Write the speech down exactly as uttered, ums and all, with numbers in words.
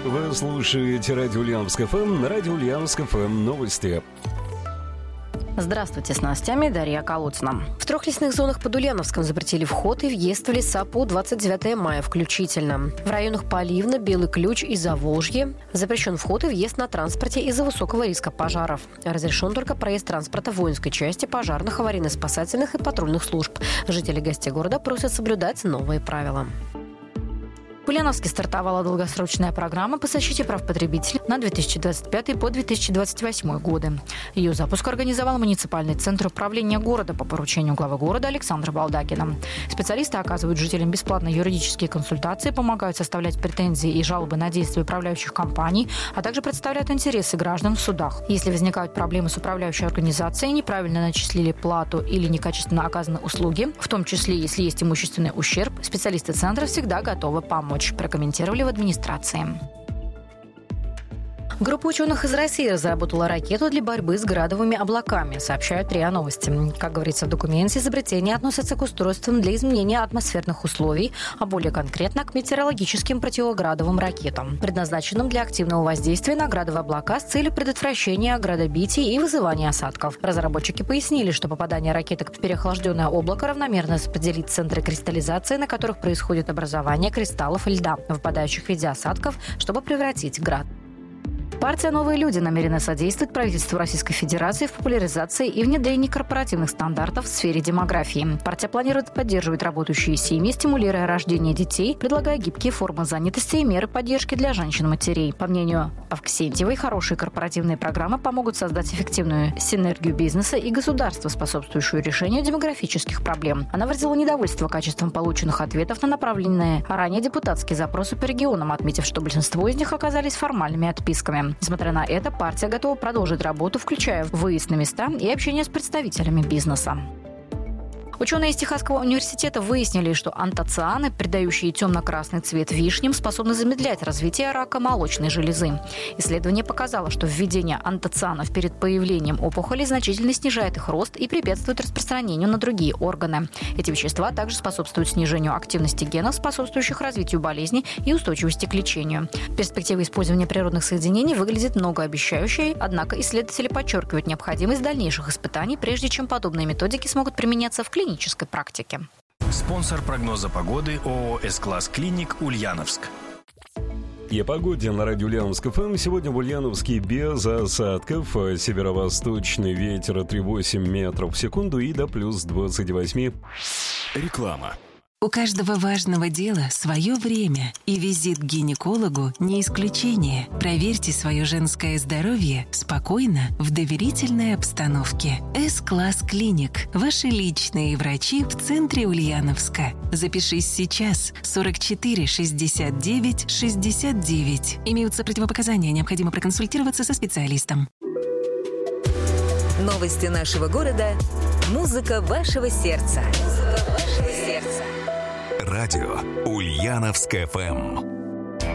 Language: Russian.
Вы слушаете радио Ульяновск эф эм, на радио Ульяновск эф эм новости. Здравствуйте, с новостями Дарья Колодцина. В трех лесных зонах под Ульяновском запретили вход и въезд в леса по двадцать девятое мая включительно. В районах Поливно, Белый Ключ и Заволжье запрещен вход и въезд на транспорте из-за высокого риска пожаров. Разрешен только проезд транспорта воинской части, пожарных, аварийно-спасательных и патрульных служб. Жители и гости города просят соблюдать новые правила. В Ульяновске стартовала долгосрочная программа по защите прав потребителей на две тысячи двадцать пятый по две тысячи двадцать восьмой годы. Ее запуск организовал муниципальный центр управления города по поручению главы города Александра Балдакина. Специалисты оказывают жителям бесплатные юридические консультации, помогают составлять претензии и жалобы на действия управляющих компаний, а также представляют интересы граждан в судах. Если возникают проблемы с управляющей организацией, неправильно начислили плату или некачественно оказаны услуги, в том числе, если есть имущественный ущерб, специалисты центра всегда готовы помочь, прокомментировали в администрации. Группа ученых из России разработала ракету для борьбы с градовыми облаками, сообщают РИА Новости. Как говорится в документе, изобретение относится к устройствам для изменения атмосферных условий, а более конкретно к метеорологическим противоградовым ракетам, предназначенным для активного воздействия на градовые облака с целью предотвращения градобитий и вызывания осадков. Разработчики пояснили, что попадание ракеток в переохлажденное облако равномерно распределит центры кристаллизации, на которых происходит образование кристаллов льда, выпадающих в виде осадков, чтобы превратить град. Партия «Новые люди» намерена содействовать правительству Российской Федерации в популяризации и внедрении корпоративных стандартов в сфере демографии. Партия планирует поддерживать работающие семьи, стимулируя рождение детей, предлагая гибкие формы занятости и меры поддержки для женщин-матерей. По мнению Авксентьевой, хорошие корпоративные программы помогут создать эффективную синергию бизнеса и государства, способствующую решению демографических проблем. Она выразила недовольство качеством полученных ответов на направленные ранее депутатские запросы по регионам, отметив, что большинство из них оказались формальными отписками. Несмотря на это, партия готова продолжить работу, включая выезд на места и общение с представителями бизнеса. Ученые из Техасского университета выяснили, что антоцианы, придающие темно-красный цвет вишням, способны замедлять развитие рака молочной железы. Исследование показало, что введение антоцианов перед появлением опухолей значительно снижает их рост и препятствует распространению на другие органы. Эти вещества также способствуют снижению активности генов, способствующих развитию болезни и устойчивости к лечению. Перспектива использования природных соединений выглядит многообещающей, однако исследователи подчеркивают необходимость дальнейших испытаний, прежде чем подобные методики смогут применяться в клинической практике. Спонсор прогноза погоды ООО «С-класс Клиник» Ульяновск. И о погоде на радио Ульяновск эф эм. Сегодня в Ульяновске без осадков. Северо-восточный ветер от три целых восемь десятых метров в секунду и до плюс двадцати восьми. Реклама. У каждого важного дела свое время, и визит к гинекологу не исключение. Проверьте свое женское здоровье спокойно, в доверительной обстановке. С-класс Клиник. Ваши личные врачи в центре Ульяновска. Запишись сейчас. сорок четыре шестьдесят девять шестьдесят девять. Имеются противопоказания, необходимо проконсультироваться со специалистом. Новости нашего города. Музыка вашего сердца. Музыка вашего сердца. Радио Ульяновск эф эм.